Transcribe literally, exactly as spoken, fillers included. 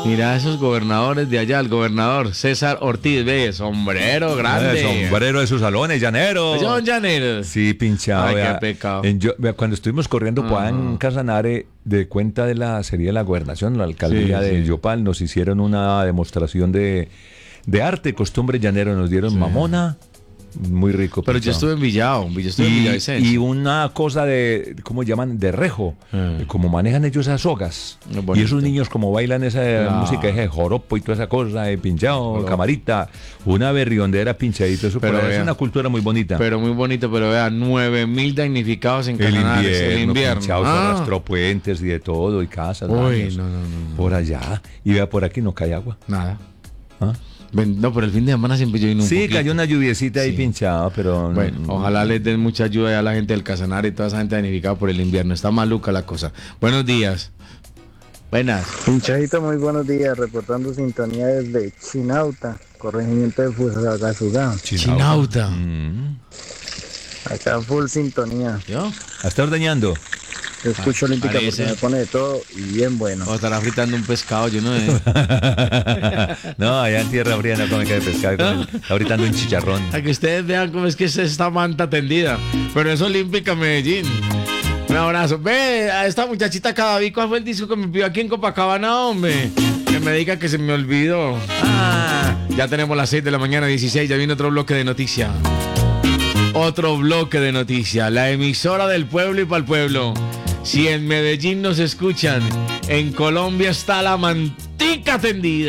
Mira esos gobernadores de allá, el gobernador César Ortiz, ve, sombrero grande. Eh, sombrero de sus salones, llanero. Son llaneros. Sí, pinchado. Ay, vea, qué pecado. en yo- vea, cuando estuvimos corriendo Ah. por allá en Casanare, de cuenta de la sería la gobernación, la alcaldía Sí, de sí. Yopal, nos hicieron una demostración de, de arte, costumbre llanero. Nos dieron mamona, muy rico. Pero yo pinchado. estuve en Villao, yo estuve en Y, Villavicencio. y una cosa de, ¿cómo llaman? De rejo. Ah. Como manejan ellos esas sogas. Es Y bonito. esos niños como bailan esa Claro. música, ese joropo y toda esa cosa, eh, pinchado, Joropo. camarita, una berriondera, pinchadito. Eso Pero por ahí es vea. una cultura muy bonita. Pero muy bonito, pero vea, nueve mil damnificados en el Casanares. invierno, El invierno. pinchado, se Ah. arrastró puentes y de todo, y casas, Uy, baños, no, no, no, no. por allá. Y vea, por aquí no cae agua. Nada. ¿Ah? Ven, No, pero el fin de semana siempre yo vine un Sí, poquito. cayó una lluviecita ahí Sí. pinchado, pero... Bueno, ojalá les den mucha ayuda a la gente del Casanare y toda esa gente damnificada por el invierno. Está maluca la cosa. Buenos días. Buenas. Pinchadito, muy buenos días, reportando sintonía desde Chinauta, corregimiento de Fusagasugá. Chinauta. Mm. Acá full sintonía. ¿Yo? ¿A estar ordeñando? Escucho Ah, olímpica porque parece. me pone de todo y bien bueno. O estará fritando un pescado, yo no sé. No, allá en tierra fría no come que de pescado, come- está gritando un chicharrón. Para que ustedes vean cómo es que es esta manta tendida. Pero es Olímpica Medellín. Un abrazo. Ve, a esta muchachita Cadaví, ¿cuál fue el disco que me pidió aquí en Copacabana, hombre? Que me diga que se me olvidó. Ah, ya tenemos las seis de la mañana, dieciséis. Ya viene otro bloque de noticias. Otro bloque de noticias. La emisora del pueblo y para el pueblo. Si en Medellín nos escuchan, en Colombia está la mantica tendida.